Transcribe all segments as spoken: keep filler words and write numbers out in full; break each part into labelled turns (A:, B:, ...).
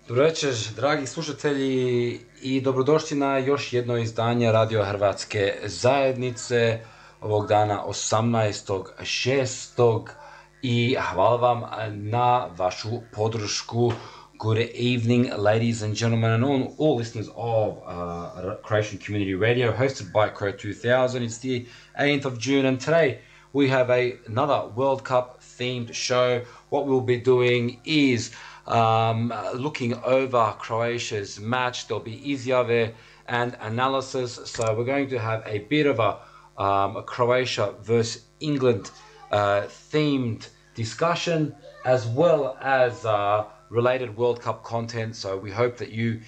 A: Dobro večer, dragi slušatelji, i dobrodošli na još jedno izdanje Radio Hrvatske zajednice ovog dana osamnaestog šestog i hvala vam na vašu podršku. Good evening, ladies and gentlemen, and all, all listeners of uh, Croatian Community Radio, hosted by Crow two thousand. It's the eighteenth of June, and today we have a, another World Cup themed show. What we'll be doing is um, looking over Croatia's match. There'll be izjave and analysis. So we're going to have a bit of a, um, a Croatia versus England uh, themed discussion, as well as uh, related World Cup content. So we hope that you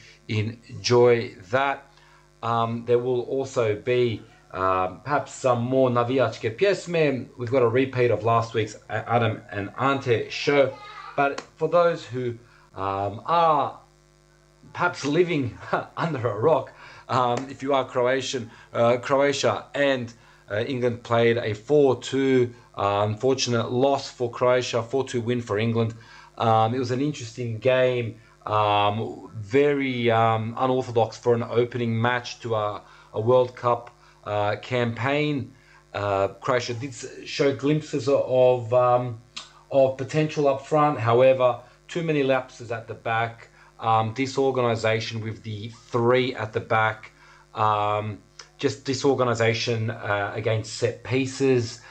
A: enjoy that. Um, there will also be um, perhaps some more navijačke pjesme. We've got a repeat of last week's Adam and Ante show. But for those who um, are perhaps living under a rock, um, if you are Croatian, uh, Croatia and uh, England played a four two, uh, unfortunate loss for Croatia, four two win for England. Um, it was an interesting game, um, very um, unorthodox for an opening match to a, a World Cup uh, campaign. Uh, Croatia did show glimpses of um, of potential up front. However, too many lapses at the back, um, disorganisation with the three at the back, um, just disorganisation uh, against set pieces,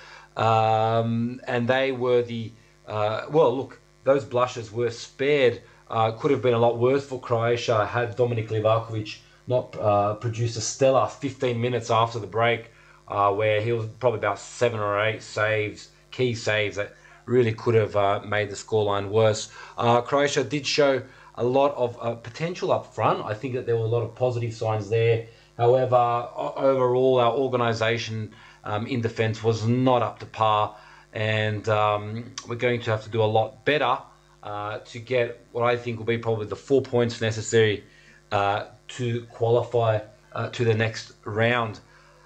A: um, and they were the uh, well. Look, those blushes were spared. Uh, could have been a lot worse for Croatia had Dominik Livakovic not uh, produced a stellar fifteen minutes after the break, uh, where he was probably about seven or eight saves, key saves that really could have uh, made the scoreline worse. Uh, Croatia did show a lot of uh, potential up front. I think that there were a lot of positive signs there. However, overall, our organisation um, in defence was not up to par, and um, we're going to have to do a lot better uh, to get what I think will be probably the four points necessary uh, to qualify uh, to the next round.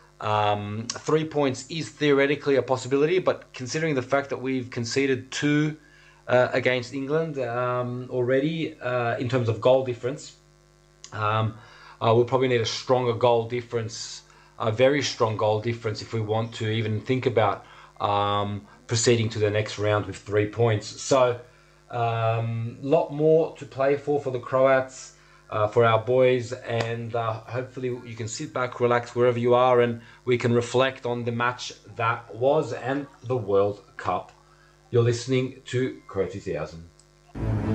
A: Um, three points is theoretically a possibility, but considering the fact that we've conceded two uh, against England um, already uh, in terms of goal difference, um, uh, we'll probably need a stronger goal difference, a very strong goal difference if we want to even think about um, proceeding to the next round with three points. So a um, lot more to play for for the Croats. Uh, for our boys, and uh, hopefully you can sit back, relax wherever you are, and we can reflect on the match that was and the World Cup. You're listening to Crow two thousand.